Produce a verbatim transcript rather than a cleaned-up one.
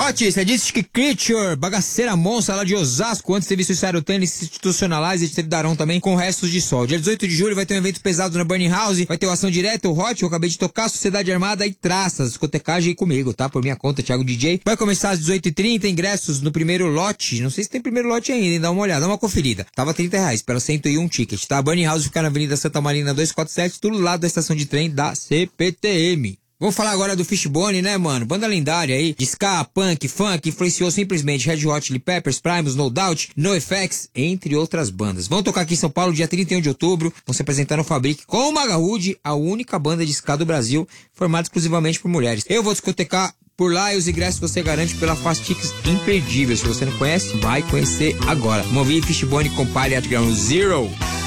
Hot, Sadistic Creature, bagaceira monstra lá de Osasco. Antes teve Suicidal Tênis, Institucionalized, teve Darão também, com Restos de Sol. Dia dezoito de julho vai ter um evento pesado na Burning House. Vai ter o Ação Direta, o Hot, eu acabei de tocar, Sociedade Armada e Traças. Discotecagem comigo, tá? Por minha conta, Thiago D J. Vai começar às dezoito e trinta, ingressos no primeiro lote. Não sei se tem primeiro lote ainda, hein? Dá uma olhada, dá uma conferida. Tava trinta reais, pela cento e um ticket, tá? Burning House fica na Avenida Santa Marina duzentos e quarenta e sete, do lado da estação de trem da C P T M. Vamos falar agora do Fishbone, né, mano? Banda lendária aí, de ska, punk, funk, influenciou simplesmente Red Hot Chili Peppers, Primus, No Doubt, NoFX, entre outras bandas. Vão tocar aqui em São Paulo dia trinta e um de outubro, vão se apresentar no Fabric com o Magahood, a única banda de ska do Brasil, formada exclusivamente por mulheres. Eu vou discotecar por lá e os ingressos você garante pela Fastix imperdível. Se você não conhece, vai conhecer agora. Vamos ouvir Fishbone com Palha Ground Zero.